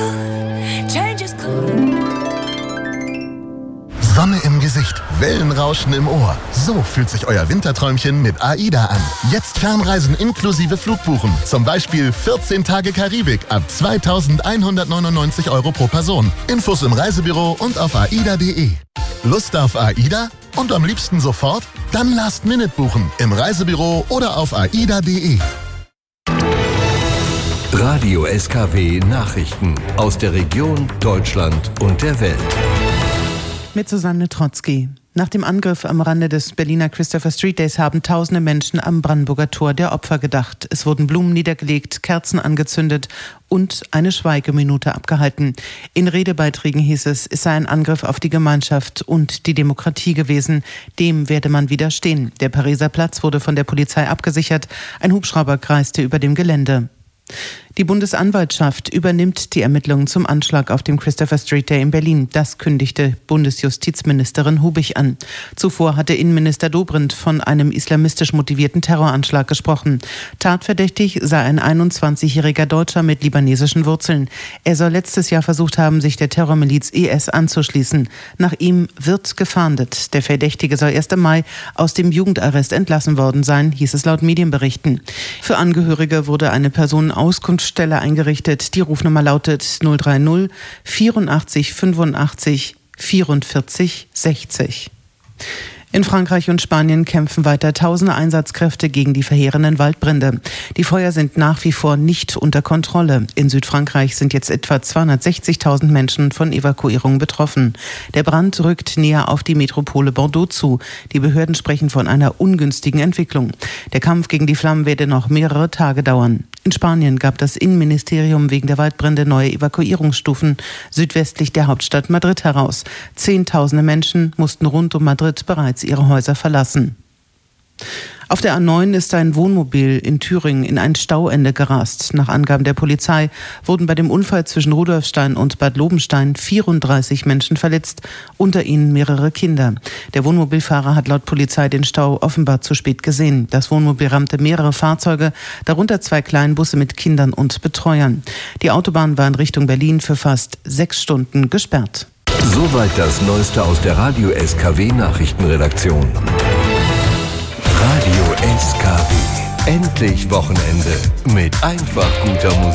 Sonne im Gesicht, Wellenrauschen im Ohr. So fühlt sich euer Winterträumchen mit AIDA an. Jetzt Fernreisen inklusive Flugbuchen. Zum Beispiel 14 Tage Karibik ab 2.199 € pro Person. Infos im Reisebüro und auf aida.de. Lust auf AIDA? Und am liebsten sofort? Dann Last-Minute buchen im Reisebüro oder auf aida.de. Radio SKW Nachrichten aus der Region, Deutschland und der Welt. Mit Susanne Trotzki. Nach dem Angriff am Rande des Berliner Christopher Street Days haben tausende Menschen am Brandenburger Tor der Opfer gedacht. Es wurden Blumen niedergelegt, Kerzen angezündet und eine Schweigeminute abgehalten. In Redebeiträgen hieß es sei ein Angriff auf die Gemeinschaft und die Demokratie gewesen. Dem werde man widerstehen. Der Pariser Platz wurde von der Polizei abgesichert. Ein Hubschrauber kreiste über dem Gelände. Die Bundesanwaltschaft übernimmt die Ermittlungen zum Anschlag auf dem Christopher Street Day in Berlin. Das kündigte Bundesjustizministerin Hubig an. Zuvor hatte Innenminister Dobrindt von einem islamistisch motivierten Terroranschlag gesprochen. Tatverdächtig sei ein 21-jähriger Deutscher mit libanesischen Wurzeln. Er soll letztes Jahr versucht haben, sich der Terrormiliz IS anzuschließen. Nach ihm wird gefahndet. Der Verdächtige soll erst im Mai aus dem Jugendarrest entlassen worden sein, hieß es laut Medienberichten. Für Angehörige wurde eine Personenauskunftsstelle eingerichtet. Die Rufnummer lautet 030 84 85 44 60. In Frankreich und Spanien kämpfen weiter tausende Einsatzkräfte gegen die verheerenden Waldbrände. Die Feuer sind nach wie vor nicht unter Kontrolle. In Südfrankreich sind jetzt etwa 260.000 Menschen von Evakuierungen betroffen. Der Brand rückt näher auf die Metropole Bordeaux zu. Die Behörden sprechen von einer ungünstigen Entwicklung. Der Kampf gegen die Flammen werde noch mehrere Tage dauern. In Spanien gab das Innenministerium wegen der Waldbrände neue Evakuierungsstufen südwestlich der Hauptstadt Madrid heraus. Zehntausende Menschen mussten rund um Madrid bereits ihre Häuser verlassen. Auf der A9 ist ein Wohnmobil in Thüringen in ein Stauende gerast. Nach Angaben der Polizei wurden bei dem Unfall zwischen Rudolfstein und Bad Lobenstein 34 Menschen verletzt, unter ihnen mehrere Kinder. Der Wohnmobilfahrer hat laut Polizei den Stau offenbar zu spät gesehen. Das Wohnmobil rammte mehrere Fahrzeuge, darunter 2 Kleinbusse mit Kindern und Betreuern. Die Autobahn war in Richtung Berlin für fast 6 Stunden gesperrt. Soweit das Neueste aus der Radio SKW Nachrichtenredaktion. Radio SKW. Endlich Wochenende mit einfach guter Musik.